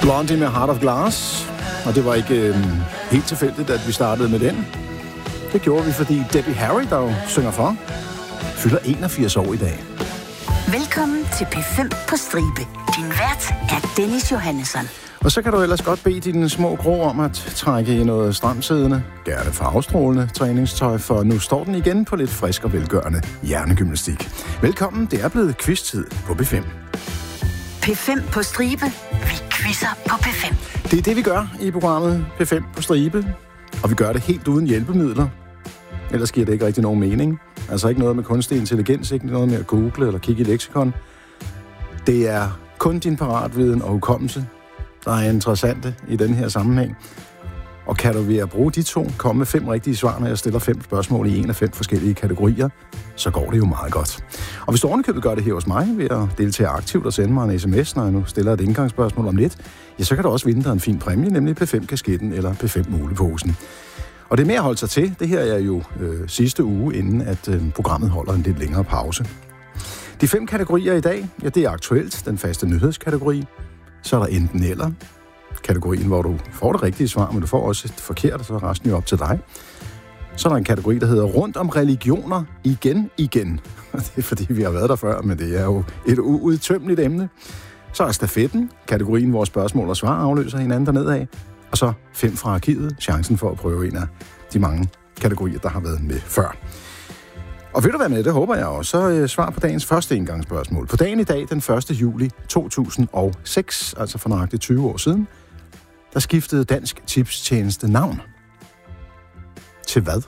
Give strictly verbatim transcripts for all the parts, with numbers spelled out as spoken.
Blondie med Heart of Glass. Og det var ikke øh, helt tilfældigt, at vi startede med den. Det gjorde vi, fordi Debbie Harry, der jo synger for, fylder enogfirs år i dag. Velkommen til P fem på stribe. Din vært er Dennis Johannesson. Og så kan du ellers godt bede dine små grå om at trække i noget stramsiddende, gerne farvestrålende træningstøj, for nu står den igen på lidt frisk og velgørende hjernegymnastik. Velkommen, det er blevet quiz-tid på P fem. P fem på stribe. Vi quizzer på P fem. Det er det, vi gør i programmet P fem på stribe, og vi gør det helt uden hjælpemidler. Ellers giver det ikke rigtig nogen mening. Altså ikke noget med kunstig intelligens, ikke noget med at google eller kigge i leksikon. Det er kun din paratviden og hukommelse, der er interessante i den her sammenhæng. Og kan du ved at bruge de to komme med fem rigtige svar, når jeg stiller fem spørgsmål i en af fem forskellige kategorier, så går det jo meget godt. Og hvis du ovenikøbet gør det her hos mig ved at deltage aktivt og sende mig en sms, når jeg nu stiller et indgangsspørgsmål om lidt, ja, så kan du også vinde dig en fin præmie, nemlig P fem-kasketten eller P fem-muleposen. Og det er med at holde sig til. Det her er jo øh, sidste uge, inden at øh, programmet holder en lidt længere pause. De fem kategorier i dag, ja, det er aktuelt, den faste nyhedskategori. Så er der enten eller kategorien, hvor du får det rigtige svar, men du får også et forkert, så er resten jo op til dig. Så er der en kategori, der hedder rundt om religioner igen igen. Det er fordi, vi har været der før, men det er jo et uudtømmeligt emne. Så er stafetten, kategorien, hvor spørgsmål og svar afløser hinanden dernedad. Og så fem fra arkivet, chancen for at prøve en af de mange kategorier, der har været med før. Og vil du være med, det håber jeg også, så øh, svar på dagens første indgangsspørgsmål. På dagen i dag, den første juli to tusind og seks, altså for nøjagtigt tyve år siden, der skiftede Dansk Tipstjeneste navn. Til hvad?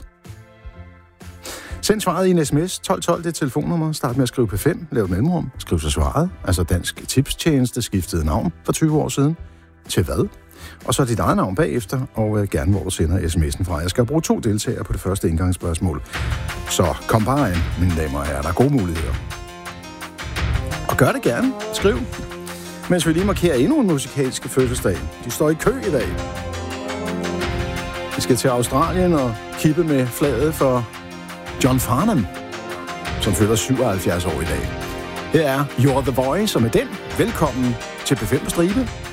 Send svaret i en sms, tolv tolv, det er telefonnummer, start med at skrive P fem, lav et mellemrum, skriv så svaret, altså Dansk Tipstjeneste skiftede navn for tyve år siden. Til hvad? Og så dit eget navn bagefter, og øh, gerne hvor du sender sms'en fra. Jeg skal bruge to deltagere på det første indgangsspørgsmål. Så kom bare ind, mine damer og herrer, der er gode muligheder. Og gør det gerne. Skriv. Mens vi lige markerer endnu en musikalske fødselsdag. De står i kø i dag. Vi skal til Australien og kippe med flaget for John Farnham, som fylder syvoghalvfjerds år i dag. Her er You're the Voice, og med den, velkommen til P fem på stribe.